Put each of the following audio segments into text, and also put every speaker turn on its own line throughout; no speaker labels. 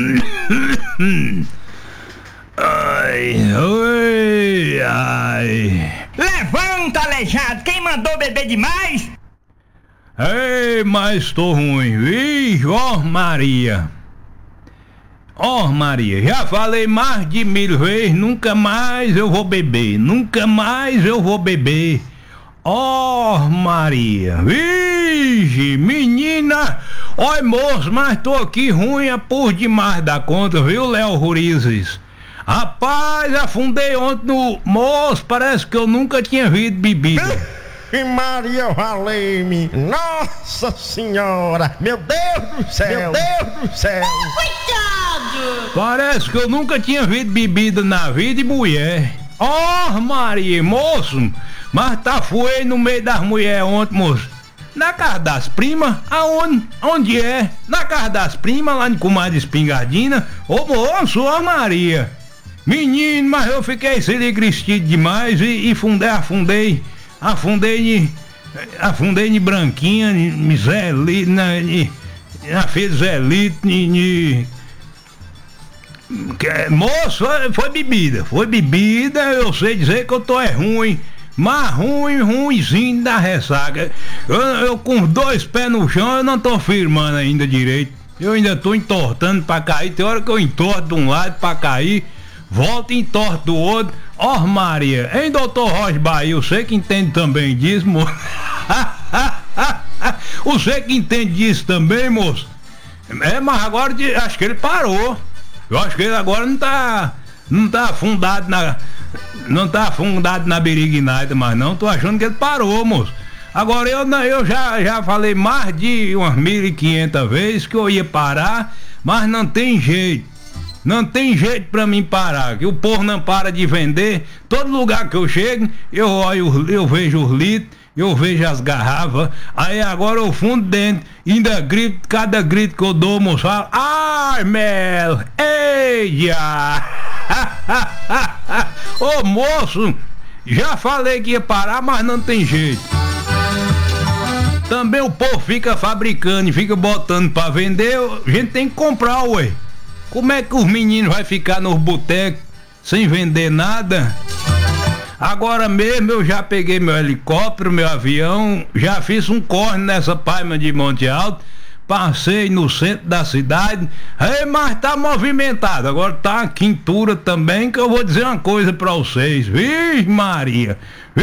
Ai, oi, ai.
Levanta, aleijado, quem mandou beber demais?
Ei, mas tô ruim. Ih, ó Maria. Ó Maria, já falei mais de 1000 vezes, nunca mais eu vou beber. Nunca mais eu vou beber. Ó Maria. Vixe, menina. Oi, moço, mas tô aqui ruim é por demais da conta, viu, Léo Rurizes? Rapaz, afundei ontem no... Moço, parece que eu nunca tinha visto bebida.
Maria, valei-me! Nossa Senhora! Meu Deus do céu! Meu Deus do céu!
Coitado!
Parece que eu nunca tinha visto bebida na vida e mulher. Ó Maria, moço, mas tá fuei no meio das mulheres ontem, moço. Na casa das primas? Aonde? Onde é? Na casa das primas, lá de comadre Espingardina. Ô moço, ó Maria. Menino, mas eu fiquei silicristido demais e afundei em branquinha, em Zelito, na fez Zelito, moço, foi bebida, eu sei dizer que eu tô ruim, mas ruimzinho da ressaca. Eu com 2 pés no chão, eu não tô firmando ainda direito, eu ainda tô entortando pra cair, tem hora que eu entorto de um lado pra cair, volta e entorto do outro. Ó Maria, hein, doutor Roger Bahia, você que entende também disso, moço. Você que entende disso também, moço. É, mas agora acho que ele parou. Eu acho que ele agora não tá afundado na berignaita, mas não, tô achando que ele parou, moço. Agora eu já falei mais de umas 1500 vezes que eu ia parar, mas não tem jeito. Não tem jeito pra mim parar, que o povo não para de vender. Todo lugar que eu chego, eu olho, eu vejo os litros, eu vejo as garrafas. Aí agora eu fundo dentro, ainda grito, cada grito que eu dou, moço, fala, ai, Mel, eia! Ô moço, já falei que ia parar, mas não tem jeito. Também o povo fica fabricando e fica botando pra vender, a gente tem que comprar, ué. Como é que os meninos vão ficar nos botecos sem vender nada? Agora mesmo eu já peguei meu helicóptero, meu avião, já fiz um corre nessa Palma de Monte Alto, passei no centro da cidade, mas tá movimentado, agora tá a quintura também, que eu vou dizer uma coisa pra vocês. Vixe Maria,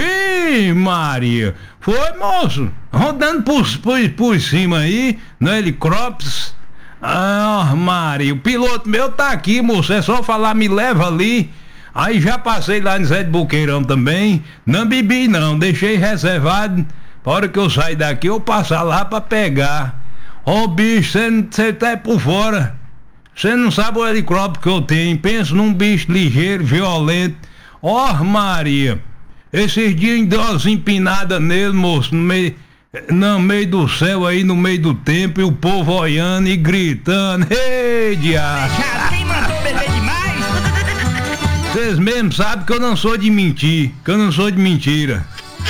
foi, moço, rodando por cima aí, no helicóptero. Ah, Maria, o piloto meu tá aqui, moço, é só falar, me leva ali. Aí já passei lá no Zé de Boqueirão também, não bebi não, deixei reservado, pra hora que eu sair daqui eu passar lá pra pegar. Ô bicho, você tá por fora, você não sabe o helicóptero que eu tenho, penso num bicho ligeiro, violento. Ó Maria, esses dias deu umas empinadas nele, moço, no meio do céu aí, no meio do tempo, e o povo olhando e gritando. Ei, diabo!
Quem mandou beber demais?
Vocês mesmos sabem que eu não sou de mentir, que eu não sou de mentira.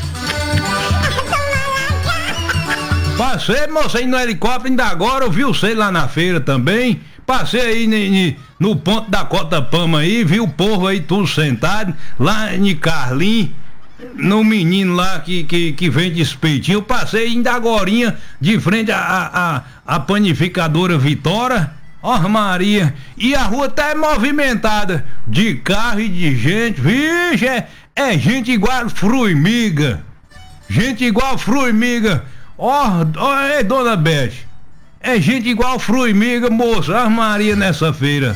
Passei, moço, aí no helicóptero, ainda agora eu vi você lá na feira também. Passei aí no ponto da Cotapama aí, vi o povo aí tudo sentado, lá em Carlinhos. No menino lá que vende espetinho, eu passei ainda agorinha de frente à panificadora Vitória. Ó Maria, e a rua tá movimentada de carro e de gente, vixe, é gente igual formiga, ó, dona Beth, é gente igual formiga, moça, ó Maria nessa feira.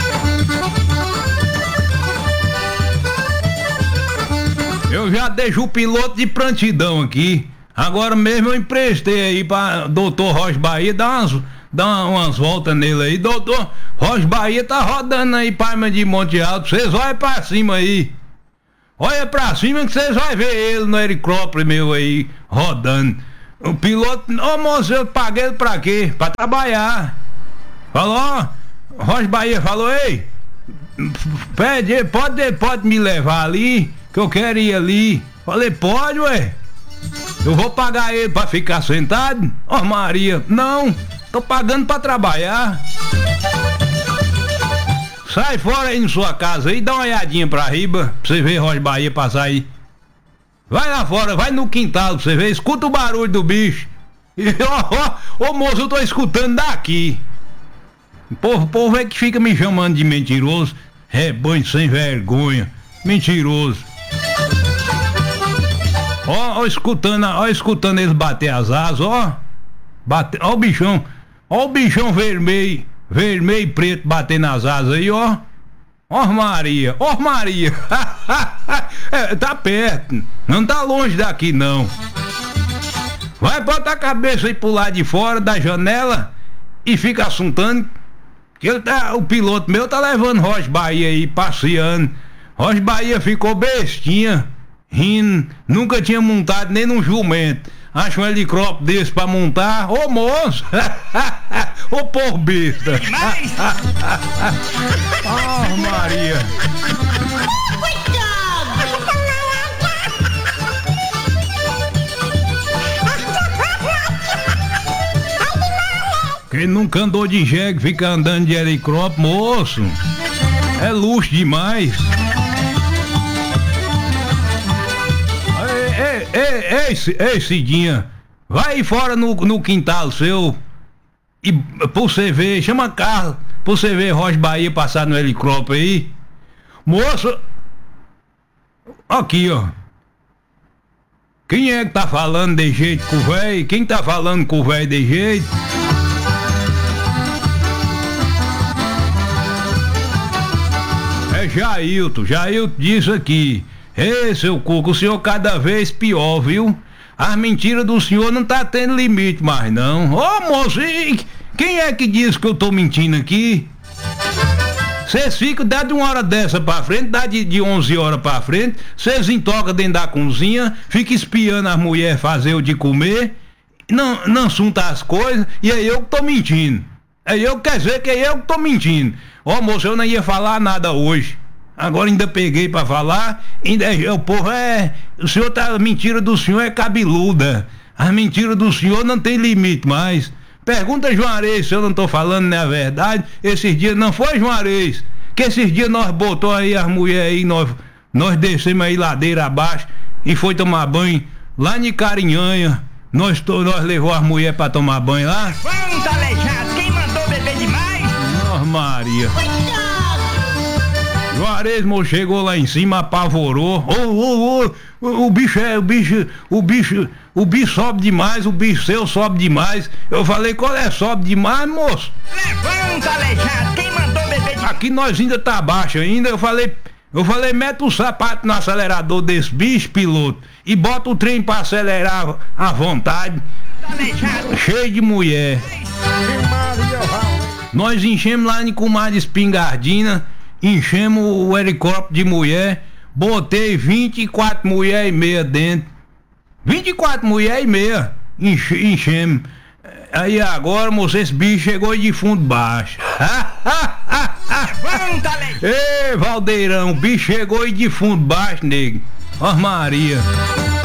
Eu já deixo o piloto de prontidão aqui. Agora mesmo eu emprestei aí pra doutor Roger Bahia dar umas voltas nele aí. Doutor Roger Bahia tá rodando aí Palma de Monte Alto. Vocês olhem pra cima aí. Olha pra cima que vocês vão ver ele no helicóptero meu aí, rodando. O piloto, moço, eu paguei ele pra quê? Pra trabalhar. Falou, Roger Bahia falou, ei, pode me levar ali, que eu quero ir ali. Falei, pode, ué. Eu vou pagar ele pra ficar sentado? Ó Maria, não, tô pagando pra trabalhar. Sai fora aí na sua casa aí, dá uma olhadinha pra riba, pra você ver Rocha Bahia passar aí. Vai lá fora, vai no quintal pra você ver, escuta o barulho do bicho. E, ô moço, eu tô escutando daqui. O povo é que fica me chamando de mentiroso. Rebanho sem vergonha. Mentiroso. Ó escutando eles bater as asas, ó. Ó o bichão vermelho e preto batendo as asas aí, ó. Ó Maria. Tá perto, não tá longe daqui não. Vai botar a cabeça aí pro lado de fora da janela e fica assuntando que o piloto meu tá levando Rocha Bahia aí, passeando. Rocha Bahia ficou bestinha, rindo, nunca tinha montado nem num jumento. Acha um helicóptero desse pra montar, ô moço! Ô porra besta! Oh Maria! Quem nunca andou de jegue fica andando de helicóptero, moço. É luxo demais. Ei, Cidinha, vai fora no quintal seu e pra você ver, chama carro pra você ver Rocha Bahia passar no helicóptero aí. Moço, aqui ó. Quem é que tá falando de jeito com o véi? Quem tá falando com o véi de jeito? É Jailton disse aqui. Ei, seu Cuco, o senhor cada vez pior, viu? As mentiras do senhor não tá tendo limite mais não. Ô moço, quem é que diz que eu tô mentindo aqui? Vocês ficam, dá de uma hora dessa pra frente, dá de 11 horas pra frente, vocês entocam dentro da cozinha, ficam espiando as mulheres fazer o de comer, não assuntam as coisas, e é eu que tô mentindo. Quer dizer que é eu que tô mentindo. Ó moço, eu não ia falar nada hoje. Agora ainda peguei pra falar, o povo o senhor tá, a mentira do senhor é cabeluda. As mentiras do senhor não tem limite mais. Pergunta Juarez se eu não tô falando na verdade. Esses dias não foi Juarez, que esses dias nós botou aí as mulheres aí, nós descemos aí ladeira abaixo e foi tomar banho lá em Carinhanha. Nós levou as mulheres pra tomar banho lá.
Vamos, aleijado, quem mandou beber demais?
Nossa Maria. Juarez chegou lá em cima, apavorou. O bicho sobe demais, o bicho seu sobe demais. Eu falei, qual é? Sobe demais, moço?
Levanta, aleijado, quem mandou beber demais?
Aqui nós ainda tá baixo ainda. Eu falei, mete o sapato no acelerador desse bicho, piloto, e bota o trem pra acelerar à vontade.
Aleijado.
Cheio de mulher. Nós enchemos lá em Comadre Espingardina. Enchemos o helicóptero de mulher, botei 24 mulheres e meia dentro. 24 mulheres e meia, enchemos. Aí agora, moço, esse bicho chegou de fundo baixo. Ei, Valdeirão, o bicho chegou de fundo baixo, nego. Ó Maria.